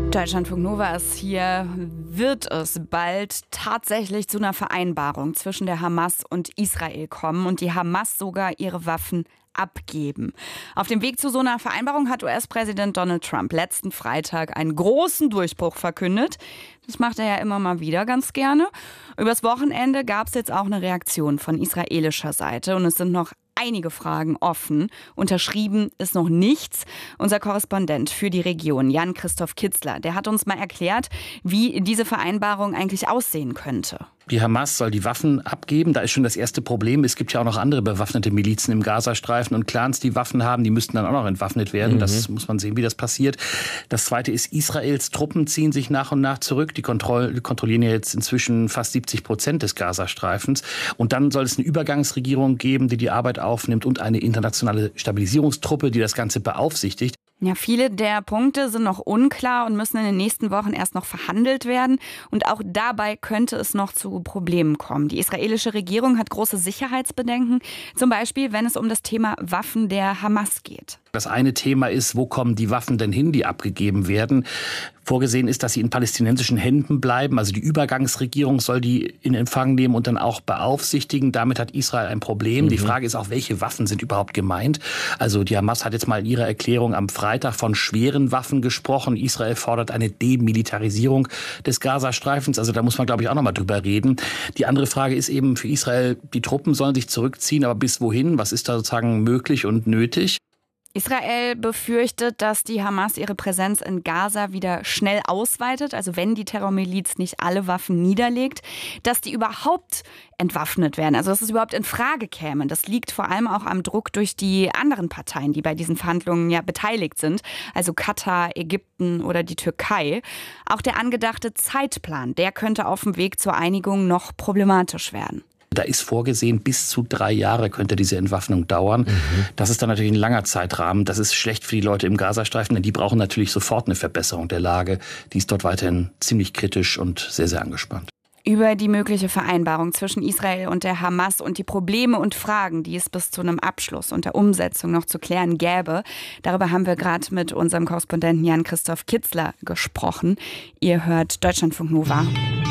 Deutschlandfunk Nova ist hier. Wird es bald tatsächlich zu einer Vereinbarung zwischen der Hamas und Israel kommen und die Hamas sogar ihre Waffen abgeben? Auf dem Weg zu so einer Vereinbarung hat US-Präsident Donald Trump letzten Freitag einen großen Durchbruch verkündet. Das macht er ja immer mal wieder ganz gerne. Übers Wochenende gab es jetzt auch eine Reaktion von israelischer Seite und es sind noch einige Fragen offen. Unterschrieben ist noch nichts. Unser Korrespondent für die Region, Jan-Christoph Kitzler, der hat uns mal erklärt, wie diese Vereinbarung eigentlich aussehen könnte. Die Hamas soll die Waffen abgeben. Da ist schon das erste Problem. Es gibt ja auch noch andere bewaffnete Milizen im Gazastreifen und Clans, die Waffen haben. Die müssten dann auch noch entwaffnet werden. Das muss man sehen, wie das passiert. Das Zweite ist, Israels Truppen ziehen sich nach und nach zurück. Die kontrollieren ja jetzt inzwischen fast 70% des Gazastreifens. Und dann soll es eine Übergangsregierung geben, die die Arbeit aufnimmt und eine internationale Stabilisierungstruppe, die das Ganze beaufsichtigt. Ja, viele der Punkte sind noch unklar und müssen in den nächsten Wochen erst noch verhandelt werden. Und auch dabei könnte es noch zu Problemen kommen. Die israelische Regierung hat große Sicherheitsbedenken, zum Beispiel, wenn es um das Thema Waffen der Hamas geht. Das eine Thema ist, wo kommen die Waffen denn hin, die abgegeben werden? Vorgesehen ist, dass sie in palästinensischen Händen bleiben. Also die Übergangsregierung soll die in Empfang nehmen und dann auch beaufsichtigen. Damit hat Israel ein Problem. Die Frage ist auch, welche Waffen sind überhaupt gemeint? Also die Hamas hat jetzt mal in ihrer Erklärung am Freitag von schweren Waffen gesprochen. Israel fordert eine Demilitarisierung des Gazastreifens. Also da muss man, glaube ich, auch noch mal drüber reden. Die andere Frage ist eben für Israel, die Truppen sollen sich zurückziehen, aber bis wohin? Was ist da sozusagen möglich und nötig? Israel befürchtet, dass die Hamas ihre Präsenz in Gaza wieder schnell ausweitet, also wenn die Terrormiliz nicht alle Waffen niederlegt, dass die überhaupt entwaffnet werden, also dass es überhaupt in Frage käme. Das liegt vor allem auch am Druck durch die anderen Parteien, die bei diesen Verhandlungen ja beteiligt sind, also Katar, Ägypten oder die Türkei. Auch der angedachte Zeitplan, der könnte auf dem Weg zur Einigung noch problematisch werden. Da ist vorgesehen, bis zu 3 Jahre könnte diese Entwaffnung dauern. Das ist dann natürlich ein langer Zeitrahmen. Das ist schlecht für die Leute im Gazastreifen, denn die brauchen natürlich sofort eine Verbesserung der Lage. Die ist dort weiterhin ziemlich kritisch und sehr, sehr angespannt. Über die mögliche Vereinbarung zwischen Israel und der Hamas und die Probleme und Fragen, die es bis zu einem Abschluss und der Umsetzung noch zu klären gäbe. Darüber haben wir gerade mit unserem Korrespondenten Jan-Christoph Kitzler gesprochen. Ihr hört Deutschlandfunk Nova.